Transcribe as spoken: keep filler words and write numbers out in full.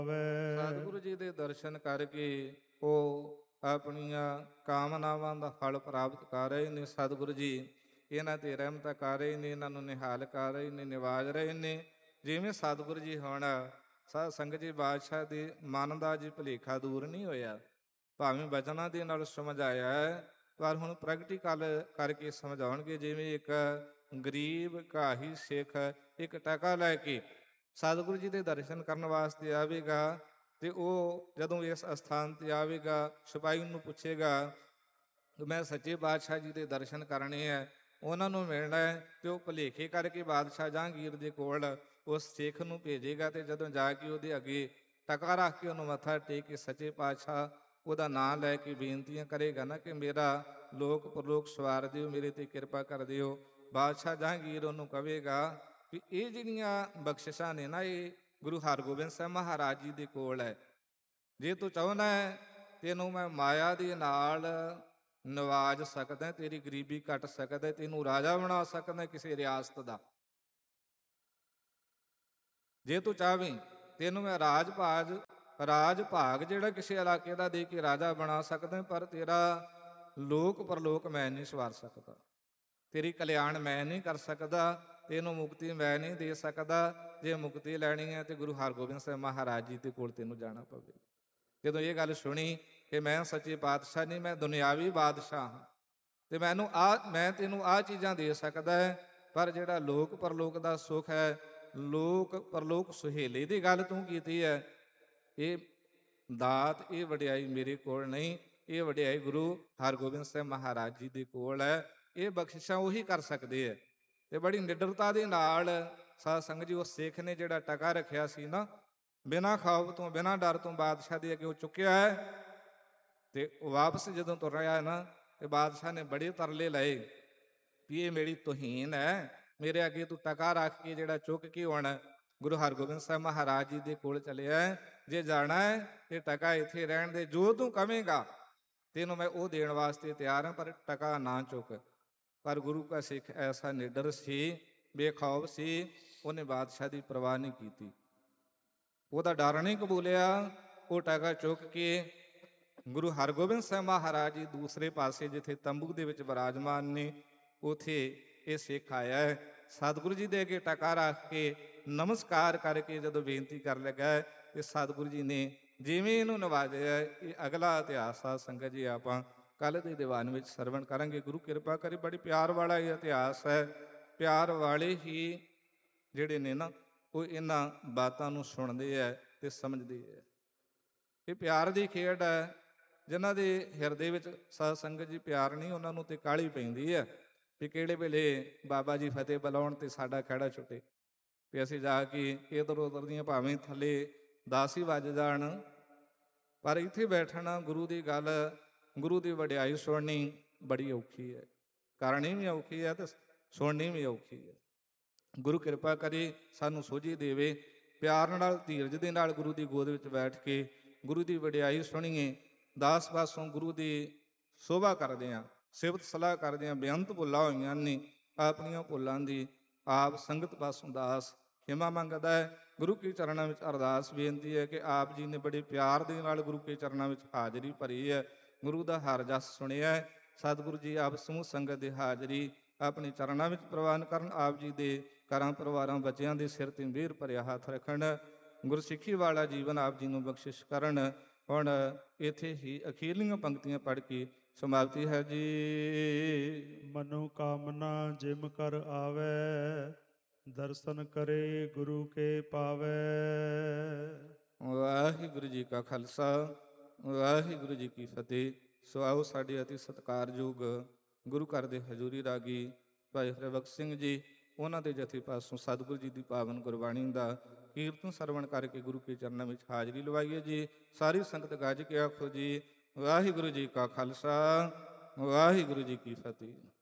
ਸਤਿਗੁਰੂ ਜੀ ਦੇ ਦਰਸ਼ਨ ਕਰਕੇ ਉਹ ਆਪਣੀਆਂ ਕਾਮਨਾਵਾਂ ਦਾ ਫਲ ਪ੍ਰਾਪਤ ਕਰ ਰਹੇ ਨੇ। ਸਤਿਗੁਰੂ ਜੀ ਇਹਨਾਂ ਤੇ ਰਹਿਮਤ ਕਰ ਰਹੇ ਨੇ, ਇਹਨਾਂ ਨੂੰ ਨਿਹਾਲ ਕਰ ਰਹੇ ਨੇ, ਨਿਵਾਜ ਰਹੇ ਨੇ। ਜਿਵੇਂ ਸਤਿਗੁਰੂ ਜੀ ਹੁਣ ਸਾਧ ਸੰਗਤ ਜੀ ਬਾਦਸ਼ਾਹ ਦੇ ਮਨ ਦਾ ਜੀ ਭੁਲੇਖਾ ਦੂਰ ਨਹੀਂ ਹੋਇਆ, ਭਾਵੇਂ ਬਚਨਾਂ ਦੇ ਨਾਲ ਸਮਝਾਇਆ ਹੈ, ਪਰ ਹੁਣ ਪ੍ਰੈਕਟੀਕਲ ਕਰਕੇ ਸਮਝਾਉਣਗੇ। ਜਿਵੇਂ ਇੱਕ ਗਰੀਬ ਘਾਹੀ ਸਿੱਖ ਇੱਕ ਟਕਾ ਲੈ ਕੇ ਸਤਿਗੁਰੂ ਜੀ ਦੇ ਦਰਸ਼ਨ ਕਰਨ ਵਾਸਤੇ ਆਵੇਗਾ, ਤੇ ਉਹ ਜਦੋਂ ਇਸ ਅਸਥਾਨ ਤੇ ਆਵੇਗਾ, ਸਿਪਾਹੀ ਨੂੰ ਪੁੱਛੇਗਾ ਮੈਂ ਸੱਚੇ ਬਾਦਸ਼ਾਹ ਜੀ ਦੇ ਦਰਸ਼ਨ ਕਰਨੇ ਹੈ, ਉਹਨਾਂ ਨੂੰ ਮਿਲਣਾ ਹੈ, ਤੇ ਉਹ ਭੁਲੇਖੇ ਕਰਕੇ ਬਾਦਸ਼ਾਹ ਜਹਾਂਗੀਰ ਦੇ ਕੋਲ ਉਸ ਸਿੱਖ ਨੂੰ ਭੇਜੇਗਾ। ਤੇ ਜਦੋਂ ਜਾ ਕੇ ਉਹਦੇ ਅੱਗੇ ਟਕਾ ਰੱਖ ਕੇ ਉਹਨੂੰ ਮੱਥਾ ਟੇਕ ਕੇ ਸੱਚੇ ਪਾਤਸ਼ਾਹ ਉਹਦਾ ਨਾਂ ਲੈ ਕੇ ਬੇਨਤੀਆਂ ਕਰੇਗਾ ਨਾ ਕਿ ਮੇਰਾ ਲੋਕ ਪਰਲੋਕ ਸਵਾਰ ਦਿਓ, ਮੇਰੇ ਤੇ ਕਿਰਪਾ ਕਰ ਦਿਓ, ਬਾਦਸ਼ਾਹ ਜਹਾਂਗੀਰ ਉਹਨੂੰ ਕਹੇਗਾ ਵੀ ਇਹ ਜਿਹੜੀਆਂ ਬਖਸ਼ਿਸ਼ਾਂ ਨੇ ਨਾ, ਇਹ ਗੁਰੂ ਹਰਗੋਬਿੰਦ ਸਾਹਿਬ ਮਹਾਰਾਜ ਜੀ ਦੇ ਕੋਲ ਹੈ। ਜੇ ਤੂੰ ਚਾਹੁੰਦਾ ਹੈ ਤੈਨੂੰ ਮੈਂ ਮਾਇਆ ਦੇ ਨਾਲ ਨਵਾਜ ਸਕਦਾ, ਤੇਰੀ ਗਰੀਬੀ ਕੱਟ ਸਕਦਾ, ਤੈਨੂੰ ਰਾਜਾ ਬਣਾ ਸਕਦਾ ਕਿਸੇ ਰਿਆਸਤ ਦਾ। ਜੇ ਤੂੰ ਚਾਹਵੇਂ ਤੈਨੂੰ ਮੈਂ ਰਾਜ ਭਾਜ ਰਾਜ ਭਾਗ ਜਿਹੜਾ ਕਿਸੇ ਇਲਾਕੇ ਦਾ ਦੇ ਕੇ ਰਾਜਾ ਬਣਾ ਸਕਦਾ, ਪਰ ਤੇਰਾ ਲੋਕ ਪਰਲੋਕ ਮੈਂ ਨਹੀਂ ਸਵਾਰ ਸਕਦਾ, ਤੇਰੀ ਕਲਿਆਣ ਮੈਂ ਨਹੀਂ ਕਰ ਸਕਦਾ, ਤੈਨੂੰ ਮੁਕਤੀ ਮੈਂ ਨਹੀਂ ਦੇ ਸਕਦਾ। ਜੇ ਮੁਕਤੀ ਲੈਣੀ ਹੈ ਤੇ ਗੁਰੂ ਹਰਗੋਬਿੰਦ ਸਾਹਿਬ ਮਹਾਰਾਜ ਜੀ ਦੇ ਕੋਲ ਤੈਨੂੰ ਜਾਣਾ ਪਵੇ। ਜਦੋਂ ਇਹ ਗੱਲ ਸੁਣੀ ਕਿ ਮੈਂ ਸੱਚੇ ਪਾਤਸ਼ਾਹ ਨਹੀਂ, ਮੈਂ ਦੁਨਿਆਵੀ ਬਾਦਸ਼ਾਹ ਹਾਂ, ਤੇ ਮੈਨੂੰ ਆ ਮੈਂ ਤੈਨੂੰ ਆਹ ਚੀਜ਼ਾਂ ਦੇ ਸਕਦਾ ਹੈ, ਪਰ ਜਿਹੜਾ ਲੋਕ ਪਰਲੋਕ ਦਾ ਸੁੱਖ ਹੈ, ਲੋਕ ਪਰਲੋਕ ਸੁਹੇਲੇ ਦੀ ਗੱਲ ਤੂੰ ਕੀਤੀ ਹੈ, ਇਹ ਦਾਤ ਇਹ ਵਡਿਆਈ ਮੇਰੇ ਕੋਲ ਨਹੀਂ, ਇਹ ਵਡਿਆਈ ਗੁਰੂ ਹਰਗੋਬਿੰਦ ਸਾਹਿਬ ਮਹਾਰਾਜ ਜੀ ਦੇ ਕੋਲ ਹੈ। ਇਹ ਬਖਸ਼ਿਸ਼ਾਂ ਉਹੀ ਕਰ ਸਕਦੇ ਹੈ। ਤੇ ਬੜੀ ਨਿਡਰਤਾ ਦੇ ਨਾਲ ਸਾਧ ਸੰਗਤ ਜੀ ਉਸ ਸਿੱਖ ਨੇ ਜਿਹੜਾ ਟਕਾ ਰੱਖਿਆ ਸੀ ਨਾ, ਬਿਨਾਂ ਖੌਫ ਤੋਂ ਬਿਨਾਂ ਡਰ ਤੋਂ ਬਾਦਸ਼ਾਹ ਦੇ ਅੱਗੇ ਉਹ ਚੁੱਕਿਆ ਹੈ। ਤੇ ਵਾਪਸ ਜਦੋਂ ਤੁਰ ਰਿਹਾ ਹੈ ਨਾ, ਤੇ ਬਾਦਸ਼ਾਹ ਨੇ ਬੜੇ ਤਰਲੇ ਲਏ ਵੀ ਇਹ ਮੇਰੀ ਤੋਹੀਨ ਹੈ, ਮੇਰੇ ਅੱਗੇ ਤੂੰ ਟਕਾ ਰੱਖ ਕੇ ਜਿਹੜਾ ਚੁੱਕ ਕੇ ਹੁਣ ਗੁਰੂ ਹਰਗੋਬਿੰਦ ਸਾਹਿਬ ਮਹਾਰਾਜ ਜੀ ਦੇ ਕੋਲ ਚਲਿਆ। ਜੇ ਜਾਣਾ ਹੈ ਤੇ ਟਕਾ ਇੱਥੇ ਰਹਿਣ ਦੇ, ਜੋ ਤੂੰ ਕਵੇਂਗਾ ਤੈਨੂੰ ਮੈਂ ਉਹ ਦੇਣ ਵਾਸਤੇ ਤਿਆਰ ਹਾਂ, ਪਰ ਟਕਾ ਨਾ ਚੁੱਕ। ਪਰ ਗੁਰੂ ਕਾ ਸਿੱਖ ਐਸਾ ਨਿਡਰ ਸੀ, ਬੇਖੌਫ ਸੀ, ਉਹਨੇ ਬਾਦਸ਼ਾਹ ਦੀ ਪਰਵਾਹ ਨਹੀਂ ਕੀਤੀ, ਉਹਦਾ ਡਰ ਨਹੀਂ ਕਬੂਲਿਆ। ਉਹ ਟਕਾ ਚੁੱਕ ਕੇ ਗੁਰੂ ਹਰਗੋਬਿੰਦ ਸਾਹਿਬ ਮਹਾਰਾਜ ਜੀ ਦੂਸਰੇ ਪਾਸੇ ਜਿੱਥੇ ਤੰਬੂ ਦੇ ਵਿੱਚ ਵਿਰਾਜਮਾਨ ਨੇ, ਉੱਥੇ ਇਹ ਸਿੱਖ ਆਇਆ ਹੈ। ਸਤਿਗੁਰੂ ਜੀ ਦੇ ਅੱਗੇ ਟਕਾ ਰੱਖ ਕੇ ਨਮਸਕਾਰ ਕਰਕੇ ਜਦੋਂ ਬੇਨਤੀ ਕਰਨ ਲੱਗਾ, ਤੇ ਸਤਿਗੁਰੂ ਜੀ ਨੇ ਜਿਵੇਂ ਇਹਨੂੰ ਨਵਾਜਿਆ, ਇਹ ਅਗਲਾ ਇਤਿਹਾਸ ਆ ਸੰਗਤ ਜੀ ਆਪਾਂ ਕੱਲ੍ਹ ਦੇ ਦੀਵਾਨ ਵਿੱਚ ਸਰਵਣ ਕਰਾਂਗੇ। ਗੁਰੂ ਕਿਰਪਾ ਕਰੇ, ਬੜੀ ਪਿਆਰ ਵਾਲਾ ਇਹ ਇਤਿਹਾਸ ਹੈ। ਪਿਆਰ ਵਾਲੇ ਹੀ ਜਿਹੜੇ ਨੇ ਨਾ, ਉਹ ਇਹਨਾਂ ਬਾਤਾਂ ਨੂੰ ਸੁਣਦੇ ਹੈ ਤੇ ਸਮਝਦੇ ਹੈ। ਇਹ ਪਿਆਰ ਦੀ ਖੇਡ ਹੈ। ਜਿਨ੍ਹਾਂ ਦੇ ਹਿਰਦੇ ਵਿੱਚ ਸਾਧ ਸੰਗਤ ਜੀ ਪਿਆਰ ਨਹੀਂ, ਉਹਨਾਂ ਨੂੰ ਤੇ ਕਾਹਲੀ ਪੈਂਦੀ ਹੈ ਵੀ ਕਿਹੜੇ ਵੇਲੇ ਬਾਬਾ ਜੀ ਫਤਿਹ ਬੁਲਾਉਣ ਤੇ ਸਾਡਾ ਖਹਿੜਾ ਛੁੱਟੇ, ਵੀ ਅਸੀਂ ਜਾ ਕੇ ਇੱਧਰ ਉੱਧਰ ਦੀਆਂ ਭਾਵੇਂ ਥੱਲੇ ਦਸ ਹੀ ਵੱਜ ਜਾਣ, ਪਰ ਇੱਥੇ ਬੈਠਣਾ, ਗੁਰੂ ਦੀ ਗੱਲ, ਗੁਰੂ ਦੀ ਵਡਿਆਈ ਸੁਣਨੀ ਬੜੀ ਔਖੀ ਹੈ। ਕਰਨੀ ਵੀ ਔਖੀ ਹੈ ਤੇ ਸੁਣਨੀ ਵੀ ਔਖੀ ਹੈ। ਗੁਰੂ ਕਿਰਪਾ ਕਰੇ, ਸਾਨੂੰ ਸੋਝੀ ਦੇਵੇ, ਪਿਆਰ ਨਾਲ ਧੀਰਜ ਦੇ ਨਾਲ ਗੁਰੂ ਦੀ ਗੋਦ ਵਿੱਚ ਬੈਠ ਕੇ ਗੁਰੂ ਦੀ ਵਡਿਆਈ ਸੁਣੀਏ। ਦਾਸ ਪਾਸੋਂ ਗੁਰੂ ਦੀ ਸ਼ੋਭਾ ਕਰਦੇ ਹਾਂ, ਸਿਫਤ ਸਲਾਹ ਕਰਦੇ ਹਾਂ। ਬੇਅੰਤ ਭੁੱਲਾਂ ਹੋਈਆਂ ਨੇ, ਆਪਣੀਆਂ ਭੁੱਲਾਂ ਦੀ ਆਪ ਸੰਗਤ ਪਾਸੋਂ ਦਾਸ ਖਿਮਾ ਮੰਗਦਾ ਹੈ। ਗੁਰੂ ਕੇ ਚਰਨਾਂ ਵਿੱਚ ਅਰਦਾਸ ਬੇਨਤੀ ਹੈ ਕਿ ਆਪ ਜੀ ਨੇ ਬੜੇ ਪਿਆਰ ਦੇ ਨਾਲ ਗੁਰੂ ਕੇ ਚਰਨਾਂ ਵਿੱਚ ਹਾਜ਼ਰੀ ਭਰੀ ਹੈ, ਗੁਰੂ ਦਾ ਹਰ ਜਸ ਸੁਣਿਆ ਹੈ। ਸਤਿਗੁਰੂ ਜੀ ਆਪ ਸਮੂਹ ਸੰਗਤ ਦੀ ਹਾਜ਼ਰੀ ਆਪਣੇ ਚਰਨਾਂ ਵਿੱਚ ਪ੍ਰਵਾਨ ਕਰਨ, ਆਪ ਜੀ ਦੇ ਘਰਾਂ ਪਰਿਵਾਰਾਂ ਬੱਚਿਆਂ ਦੇ ਸਿਰ ਤੇ ਮਿਹਰ ਭਰਿਆ ਹੱਥ ਰੱਖਣ, ਗੁਰਸਿੱਖੀ ਵਾਲਾ ਜੀਵਨ ਆਪ ਜੀ ਨੂੰ ਬਖਸ਼ਿਸ਼ ਕਰਨ। ਹੁਣ ਇੱਥੇ ਹੀ ਅਖੀਰਲੀਆਂ ਪੰਕਤੀਆਂ ਪੜ੍ਹ ਕੇ ਸਮਾਪਤੀ ਹੈ ਜੀ। ਮਨੋ ਕਾਮਨਾ ਜਿਮ ਕਰ ਆਵੈ, ਦਰਸ਼ਨ ਕਰੇ ਗੁਰੂ ਕੇ ਪਾਵੈ। ਵਾਹਿਗੁਰੂ ਜੀ ਕਾ ਖਾਲਸਾ, ਵਾਹਿਗੁਰੂ ਜੀ ਕੀ ਫਤਿਹ। ਸੋ ਆਓ ਸਾਡੇ ਅਤੀ ਸਤਿਕਾਰਯੋਗ ਗੁਰੂ ਘਰ ਦੇ ਹਜ਼ੂਰੀ ਰਾਗੀ ਭਾਈ ਹਰਬਖਸ਼ ਸਿੰਘ ਜੀ, ਉਹਨਾਂ ਦੇ ਜਥੇ ਪਾਸੋਂ ਸਤਿਗੁਰੂ ਜੀ ਦੀ ਪਾਵਨ ਗੁਰਬਾਣੀ ਦਾ ਕੀਰਤਨ ਸਰਵਣ ਕਰਕੇ ਗੁਰੂ ਕੇ ਚਰਨਾਂ ਵਿੱਚ ਹਾਜ਼ਰੀ ਲਵਾਈਏ ਜੀ। ਸਾਰੀ ਸੰਗਤ ਗੱਜ ਕੇ ਆਖੋ ਜੀ, ਵਾਹਿਗੁਰੂ ਜੀ ਕਾ ਖਾਲਸਾ, ਵਾਹਿਗੁਰੂ ਜੀ ਕੀ ਫਤਿਹ।